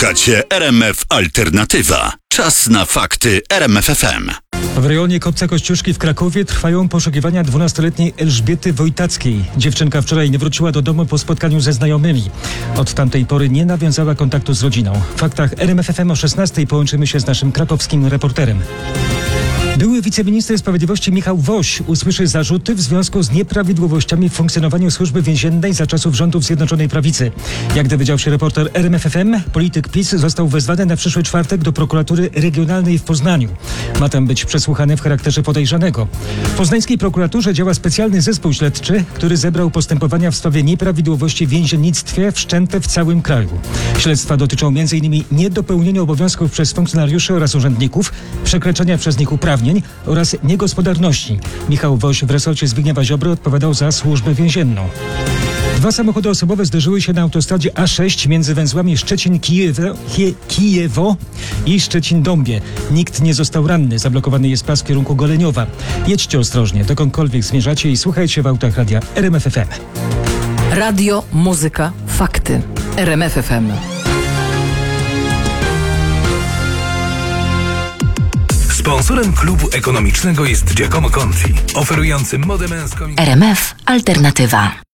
Słuchacie RMF Alternatywa. Czas na fakty RMF FM. W rejonie Kopca Kościuszki w Krakowie trwają poszukiwania 12-letniej Elżbiety Wojtackiej. Dziewczynka wczoraj nie wróciła do domu po spotkaniu ze znajomymi. Od tamtej pory nie nawiązała kontaktu z rodziną. W faktach RMF FM o 16:00 połączymy się z naszym krakowskim reporterem. Były wiceminister sprawiedliwości Michał Woś usłyszy zarzuty w związku z nieprawidłowościami w funkcjonowaniu służby więziennej za czasów rządów Zjednoczonej Prawicy. Jak dowiedział się reporter RMF FM, polityk PiS został wezwany na przyszły czwartek do prokuratury regionalnej w Poznaniu. Ma tam być przesłuchany w charakterze podejrzanego. W poznańskiej prokuraturze działa specjalny zespół śledczy, który zebrał postępowania w sprawie nieprawidłowości w więziennictwie wszczęte w całym kraju. Śledztwa dotyczą m.in. niedopełnienia obowiązków przez funkcjonariuszy oraz urzędników, przekraczania przez nich uprawnień oraz niegospodarności. Michał Woś w resorcie Zbigniewa Ziobry odpowiadał za służbę więzienną. 2 samochody osobowe zderzyły się na autostradzie A6 między węzłami Szczecin-Kijewo i Szczecin-Dąbie. Nikt nie został ranny. Zablokowany jest pas w kierunku Goleniowa. Jedźcie ostrożnie, dokądkolwiek zmierzacie i słuchajcie w autach radia RMF FM. Radio, muzyka, fakty. RMF FM. Sponsorem klubu ekonomicznego jest Giacomo Conti, oferujący modę męską. RMF Alternatywa.